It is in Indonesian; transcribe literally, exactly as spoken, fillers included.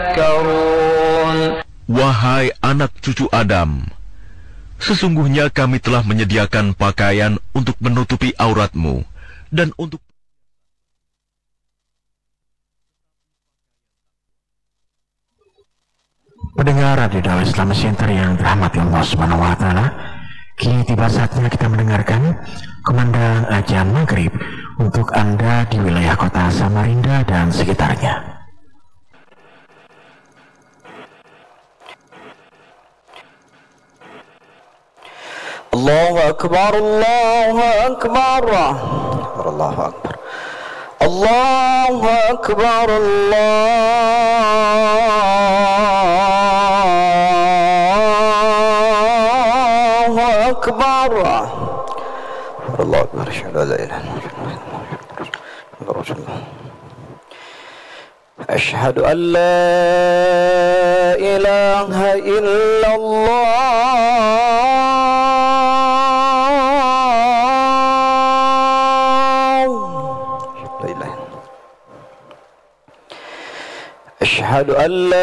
Wahai anak cucu Adam, sesungguhnya kami telah menyediakan pakaian untuk menutupi auratmu dan untuk Pendengar Radio Dakwah Islam Center yang dirahmati Allah Subhanahu wa taala, kini tiba saatnya kita mendengarkan kumandang azan maghrib untuk Anda di wilayah kota Samarinda dan sekitarnya. Allahu Akbar, Allahu Akbar, Allahu Akbar, Allahu Akbar, Allahu Akbar, Allahu Akbar, asyhadu an la ilaha illallah, asyhadu an la ilaha illallah. أشهد أن لا